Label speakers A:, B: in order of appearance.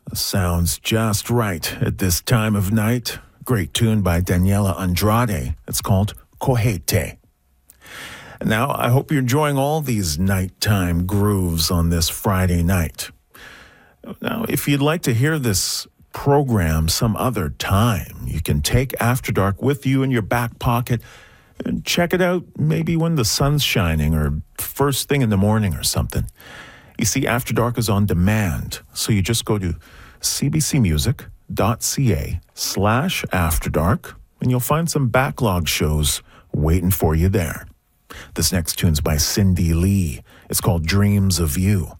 A: Sounds just right at this time of night. Great tune by Daniela Andrade. It's called Cojete. Now, I hope you're enjoying all these nighttime grooves on this Friday night. Now, if you'd like to hear this program some other time, you can take After Dark with you in your back pocket and check it out maybe when the sun's shining or first thing in the morning or something. You see, After Dark is on demand, so you just go to cbcmusic.ca/afterdark and you'll find some backlog shows waiting for you there. This next tune's by Cindy Lee. It's called Dreams of You.